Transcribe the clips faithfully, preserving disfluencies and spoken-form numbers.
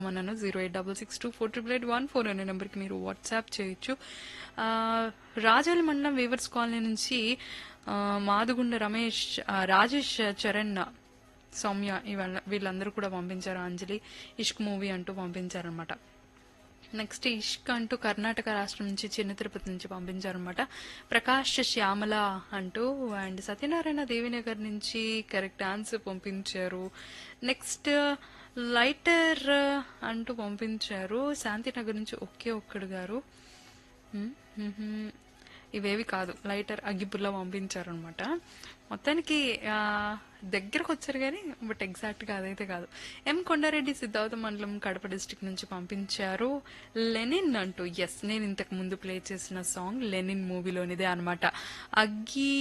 అన్నాను zero eight double six two four triple eight one four అనే నెంబర్కి మీరు వాట్సాప్ చేయొచ్చు. ఆ, రాజోలి మండలం వీవర్స్ కాలనీ నుంచి ఆ, మాదుగుండ రమేష్, ఆ, రాజేష్, చరణ్, సౌమ్య ఇవాళ వీళ్ళందరూ కూడా పంపించారు. అంజలి ఇష్క్ మూవీ అంటూ పంపించారనమాట. నెక్స్ట్ ఇష్క్ అంటూ కర్ణాటక రాష్ట్రం నుంచి చిన్న తిరుపతి నుంచి పంపించారనమాట. ప్రకాష్ శ్యామల అంటూ అండ్ సత్యనారాయణ దేవినగర్ నుంచి కరెక్ట్ ఆన్సర్ పంపించారు. నెక్స్ట్ లైటర్ అంటూ పంపించారు శాంతినగర్ నుంచి ఒకే ఒక్కడు గారు. మ్మ్, మ్మ్. ఇవేవి కాదు, లైటర్ అగ్గిపుల్ల పంపించారు అనమాట. మొత్తానికి ఆ, దగ్గరకు వచ్చారు కానీ బట్ ఎగ్జాక్ట్ గా అదైతే కాదు. ఎం కొండారెడ్డి సిద్ధార్థ మండలం కడప డిస్టిక్ నుంచి పంపించారు. లెనిన్ అంటూ, ఎస్ నేను ఇంతకు ముందు ప్లే చేసిన సాంగ్ లెనిన్ మూవీలోనిదే అనమాట. అగ్గి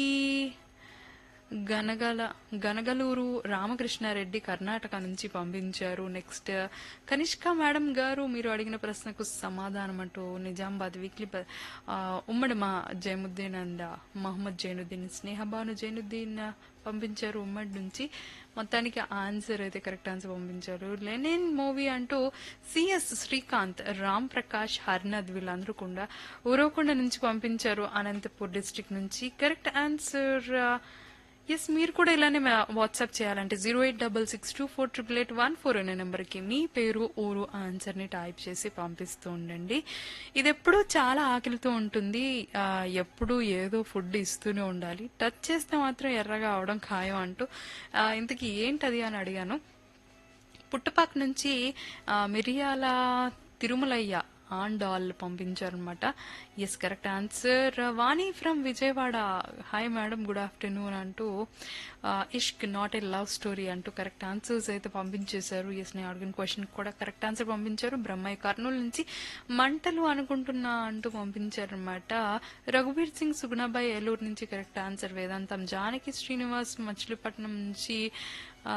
గనగల గనగలూరు రామకృష్ణారెడ్డి కర్ణాటక నుంచి పంపించారు. నెక్స్ట్ కనిష్క మేడం గారు మీరు అడిగిన ప్రశ్నకు సమాధానం అంటూ నిజామాబాద్ వీక్లీ ప- ఆ, ఉమ్మడి మా జైనుద్దీన్ అండ్ మహమ్మద్ జైనుద్దీన్ స్నేహబాను జైనుద్దీన్ పంపించారు ఉమ్మడి నుంచి. మొత్తానికి ఆన్సర్ అయితే కరెక్ట్ ఆన్సర్ పంపించారు. లెనిన్ మూవీ అంటూ సిఎస్ శ్రీకాంత్, రామ్ ప్రకాష్, హర్నద్ వీళ్ళందరూ కూడా ఉరవకొండ నుంచి పంపించారు అనంతపూర్ డిస్ట్రిక్ట్ నుంచి. Correct answer yes. మీరు కూడా ఇలానే వాట్సాప్ చేయాలంటే zero eight double six two four triple eight one four అనే నెంబర్కి మీ పేరు ఊరు ఆన్సర్ ని టైప్ చేసి పంపిస్తూ ఉండండి. ఇది ఎప్పుడూ చాలా ఆకలితో ఉంటుంది. ఆ, ఎప్పుడూ ఏదో ఫుడ్ ఇస్తూనే ఉండాలి. టచ్ చేస్తే మాత్రం ఎర్రగా అవడం ఖాయం అంటూ ఆ, ఇంతకీ ఏంటది అని అడిగాను. పుట్టపాక నుంచి ఆ, మిరియాల తిరుమలయ్య ఆన్ డాల్ పంపించారనమాట. Yes correct answer. Vani from Vijayawada, hi madam good afternoon అంటూ ఆ, ఇష్క్ నాట్ ఏ లవ్ స్టోరీ అంటూ కరెక్ట్ ఆన్సర్స్ అయితే పంపించేశారు. ఎస్ నేను అడిగిన క్వశ్చన్ కూడా కరెక్ట్ ఆన్సర్ పంపించారు. బ్రహ్మయ్య కర్నూలు నుంచి మంటలు అనుకుంటున్నా అంటూ పంపించారనమాట. రఘువీర్ సింగ్ సుగుణాబాయి ఏలూరు నుంచి కరెక్ట్ ఆన్సర్. వేదాంతం జానకి శ్రీనివాస్ మచిలీపట్నం నుంచి ఆ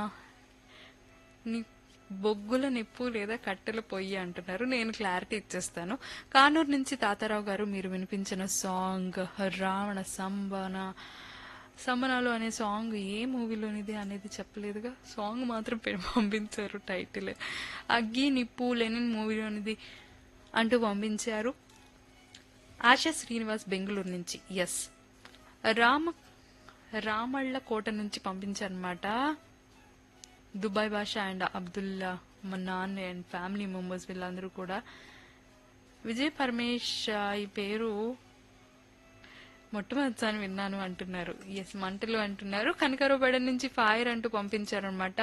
ని- బొగ్గుల నిప్పు లేదా కట్టెల పొయ్యి అంటున్నారు. నేను క్లారిటీ ఇచ్చేస్తాను. కానూరు నుంచి తాతారావు గారు మీరు వినిపించిన సాంగ్ రావణ సంబన సంబనాలు అనే సాంగ్ ఏ మూవీలోనిది అనేది చెప్పలేదుగా, సాంగ్ మాత్రం పె- పంపించారు టైటిల్. అగ్గి నిప్పు లెనిన్ మూవీలోనిది అంటూ పంపించారు. ఆశా శ్రీనివాస్ బెంగళూరు నుంచి. ఎస్ రామ రామళ్ళ కోట నుంచి పంపించారనమాట. దుబాయ్ భాష and Abdullah Mannan and family members వీళ్ళందరూ కూడా. విజయ్ పరమేష్ ఆ, ఈ పేరు మొట్టమొదటిసారి విన్నాను అంటున్నారు. ఎస్ మంటలు అంటున్నారు. కనకరబడ నుంచి ఫైర్ అంటూ పంపించారనమాట.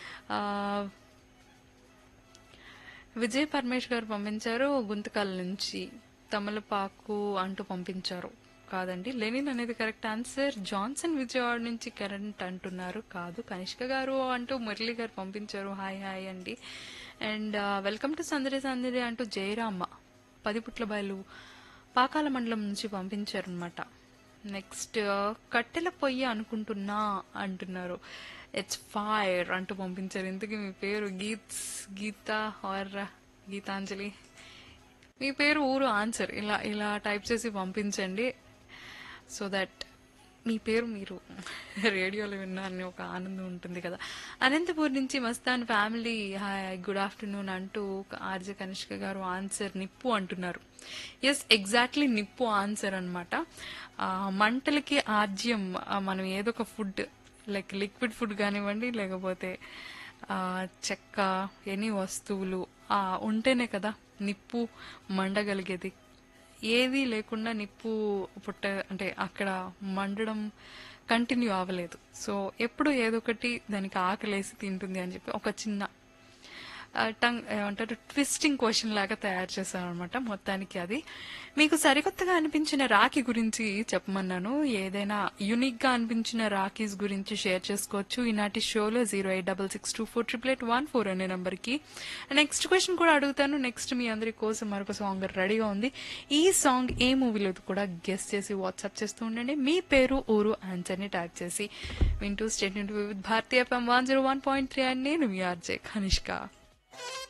విజయ్ పరమేష్ గారు పంపించారు గుంతకల్ నుంచి. తమలపాకు అంటూ పంపించారు. కాదండి, లెనిన్ అనేది కరెక్ట్ ఆన్సర్. జాన్సన్ విజయవాడ నుంచి కరెంట్ అంటున్నారు. కాదు. కనిష్క గారు అంటూ మురళి గారు పంపించారు. హాయ్ హాయ్ అండి. అండ్ వెల్కమ్ టు సందడి సందడి అంటూ జయరామ పదిపుట్ల బయలు పాకాల మండలం నుంచి పంపించారనమాట. నెక్స్ట్ కట్టెల పొయ్యి అనుకుంటున్నా అంటున్నారు. ఇట్స్ ఫైర్ అంటూ పంపించారు. ఇంతకీ మీ పేరు గీత్ గీత ఆర్ గీతాంజలి, మీ పేరు ఊరు ఆన్సర్ ఇలా ఇలా టైప్ చేసి పంపించండి. సో దట్ మీ పేరు మీరు రేడియోలో విన్నారని ఒక ఆనందం ఉంటుంది కదా. అనంతపూర్ నుంచి Mastan family hi good afternoon అంటూ ఆర్జే కనిష్క గారు ఆన్సర్ నిప్పు అంటున్నారు. ఎస్ ఎగ్జాక్ట్లీ నిప్పు ఆన్సర్ అనమాట. మంటలకి ఆర్జ్యం ఆ, మనం ఏదో ఒక ఫుడ్ లైక్ లిక్విడ్ ఫుడ్ కానివ్వండి లేకపోతే ఆ, చెక్క ఎనీ వస్తువులు ఆ, ఉంటేనే కదా నిప్పు మండగలిగేది. ఏది లేకుండా నిప్పు పుట్ట అంటే అక్కడ మండడం కంటిన్యూ అవ్వలేదు. సో ఎప్పుడు ఏదో ఒకటి దానికి ఆకలేసి తింటుంది అని చెప్పి ఒక చిన్న ఆ, టంగ్ ఏమంటారు ట్విస్టింగ్ క్వశ్చన్ లాగా తయారు చేశాను అనమాట. మొత్తానికి అది మీకు సరికొత్తగా అనిపించిన రాఖీ గురించి చెప్పమన్నాను. ఏదైనా యునిక్ గా అనిపించిన రాఖీస్ గురించి షేర్ చేసుకోవచ్చు ఈనాటి షోలో zero eight double six two four triple eight one four అనే నెంబర్ కి. నెక్స్ట్ క్వశ్చన్ కూడా అడుగుతాను. నెక్స్ట్ మీ అందరి కోసం మరొక సాంగ్ రెడీగా ఉంది. ఈ సాంగ్ ఏ మూవీలో కూడా గెస్ట్ చేసి వాట్సాప్ చేస్తూ ఉండండి. మీ పేరు ఊరు ఆన్సర్ ని టైప్ చేసి వింటూ state with Bharatiya FM one zero one point three and నేను మీ ఆర్జే కనిష్క.